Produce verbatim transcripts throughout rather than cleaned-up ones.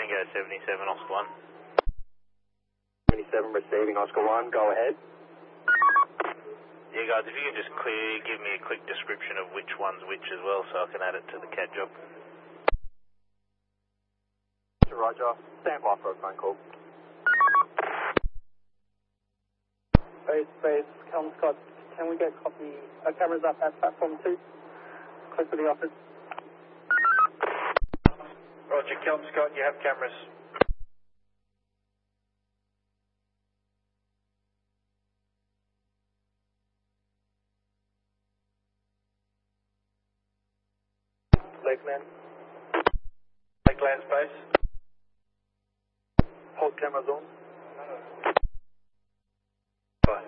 Tango seventy-seven, Oscar one. seventy-seven receiving, Oscar one, go ahead. Yeah guys, if you could just clear, give me a quick description of which one's which as well so I can add it to the C A D job. Roger, stand by for a phone call. Base, base, Calum Scott, can we get copy, uh, cameras up at platform two, close to the office? Roger, Calum Scott, you have cameras. Lakeland. Lakeland space. Hold cameras on. Bye.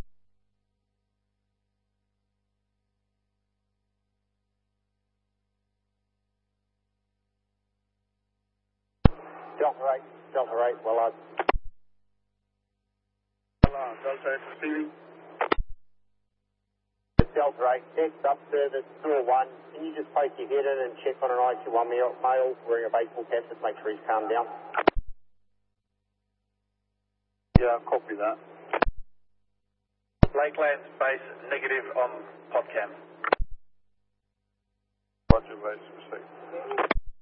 Delta eight, Delta eight, well up. Alarm, Delta eight receiving. Delta eight, next up service two oh one. Can you just poke your head in and check on an I Q one male wearing a baseball cap, just make sure he's calmed down? Yeah, copy that. Lakeland space, negative on PodCam. Roger, base, receive.